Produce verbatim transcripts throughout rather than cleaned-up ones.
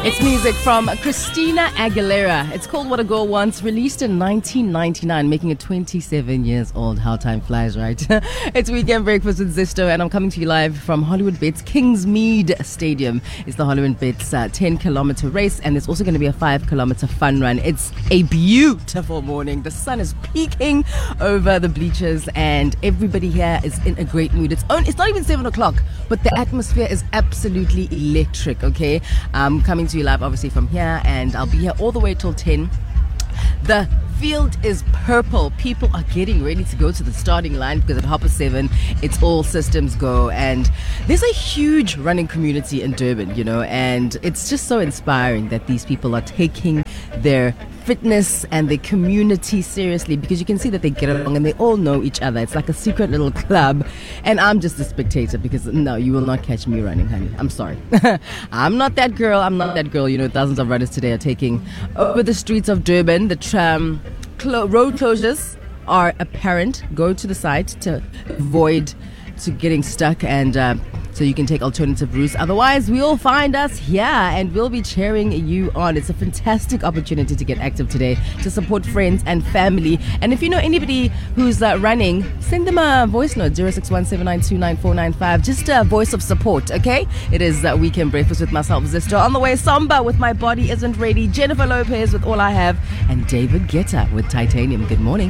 It's music from Christina Aguilera. It's called What a Girl Wants, released in nineteen ninety-nine, making it twenty-seven years old. How time flies, right? It's Weekend Breakfast with Zisto, and I'm coming to you live from Hollywoodbets Kingsmead Stadium. It's the Hollywoodbets uh, ten kilometer race, and there's also going to be a five kilometer fun run. It's a beautiful morning. The sun is peeking over the bleachers, and everybody here is in a great mood. It's only, it's not even seven o'clock, but the atmosphere is absolutely electric, okay? I'm coming to you live, obviously, from here, and I'll be here all the way till ten. The field is purple. People are getting ready to go to the starting line because at half past seven, it's all systems go. And there's a huge running community in Durban, you know, and it's just so inspiring that these people are taking their fitness and their community seriously, because you can see that they get along and they all know each other. It's like a secret little club, and I'm just a spectator because no, you will not catch me running, honey. I'm sorry. I'm not that girl. I'm not that girl. You know, thousands of runners today are taking over the streets of Durban. The tram clo- road closures are apparent. Go to the site to avoid to getting stuck, and uh, so you can take alternative routes. Otherwise, we'll find us here and we'll be cheering you on. It's a fantastic opportunity to get active today, to support friends and family. And if you know anybody who's uh, running, send them a voice note, zero six one seven nine two nine four nine five. Just a voice of support, okay? It is uh, Weekend Breakfast with myself, Zisto. On the way, Samba with My Body Isn't Ready, Jennifer Lopez with All I Have, and David Guetta with Titanium. Good morning.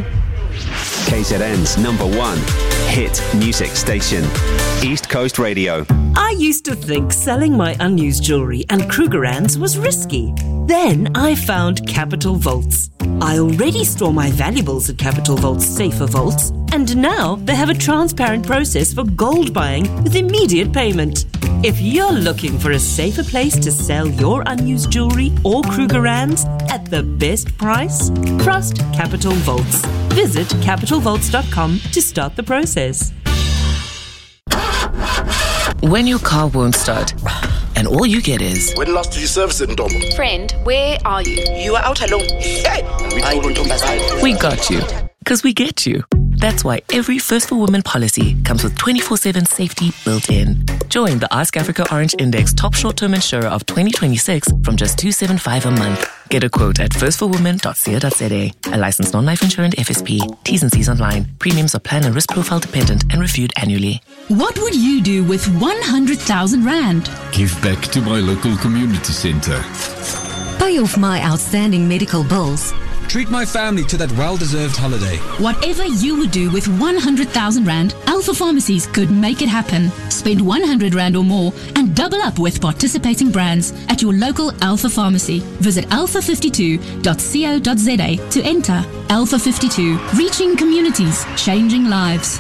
K Z N's number one hit music station, East Coast Radio. I used to think selling my unused jewellery and Krugerrands was risky. Then I found Capital Vaults. I already store my valuables at Capital Vault's safer vaults, and now they have a transparent process for gold buying with immediate payment. If you're looking for a safer place to sell your unused jewellery or Krugerrands at the best price, trust Capital Vaults. Visit capital vaults dot com to start the process. When your car won't start, and all you get is... When last did you service it, Ndomo? Friend, where are you? You are out alone. Hey! We, we got you. Because we get you. That's why every First for Women policy comes with twenty-four seven safety built in. Join the Ask Africa Orange Index top short-term insurer of twenty twenty-six from just two hundred seventy-five dollars a month. Get a quote at first for women dot co dot za. A licensed non-life insurance F S P. T's and C's online. Premiums are plan and risk profile dependent and reviewed annually. What would you do with one hundred thousand rand? Give back to my local community centre. Pay off my outstanding medical bills. Treat my family to that well-deserved holiday. Whatever you would do with one hundred thousand rand, Alpha Pharmacies could make it happen. Spend one hundred rand or more and double up with participating brands at your local Alpha Pharmacy. Visit alpha fifty-two dot co dot za to enter. Alpha fifty-two, reaching communities, changing lives.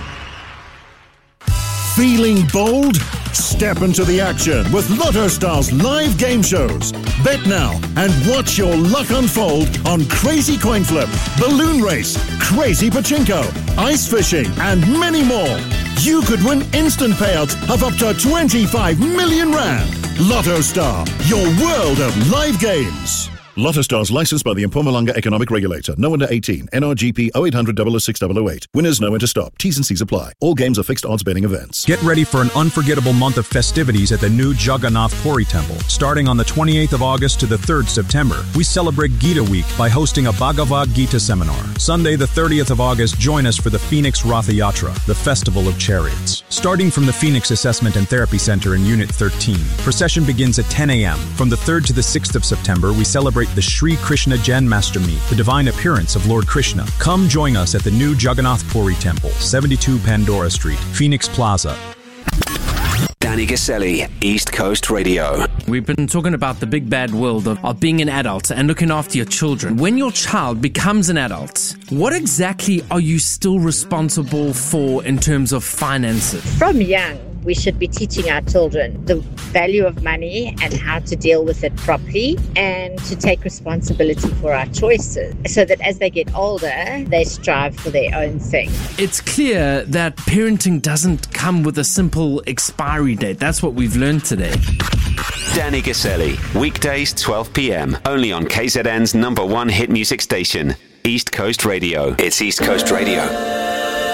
Feeling bold? Step into the action with Lotto Stars live game shows. Bet now and watch your luck unfold on Crazy Coin Flip, Balloon Race, Crazy Pachinko, Ice Fishing, and many more. You could win instant payouts of up to twenty-five million rand. Lotto Star, your world of live games. Lotto Stars licensed by the Mpumalanga Economic Regulator. No under eighteen. N R G P oh eight hundred, double oh six, double oh eight. Winners know when to stop. T's and C's apply. All games are fixed odds betting events. Get ready for an unforgettable month of festivities at the new Jagannath Puri Temple. Starting on the twenty-eighth of August to the third of September, we celebrate Gita Week by hosting a Bhagavad Gita seminar. Sunday the thirtieth of August, join us for the Phoenix Ratha Yatra, the Festival of Chariots. Starting from the Phoenix Assessment and Therapy Center in Unit thirteen, procession begins at ten a.m. From the third to the sixth of September, we celebrate the Sri Krishna Janmashtami, the divine appearance of Lord Krishna. Come join us at the new Jagannath Puri Temple, seventy-two Pandora Street, Phoenix Plaza. Danny Gaselli, East Coast Radio. We've been talking about the big bad world of, of being an adult and looking after your children. When your child becomes an adult, what exactly are you still responsible for in terms of finances? From young, we should be teaching our children the value of money and how to deal with it properly, and to take responsibility for our choices so that as they get older, they strive for their own thing. It's clear that parenting doesn't come with a simple expiry date. That's what we've learned today. Danny Gaselli, weekdays twelve p.m. only on K Z N's number one hit music station, East Coast Radio. It's East Coast Radio.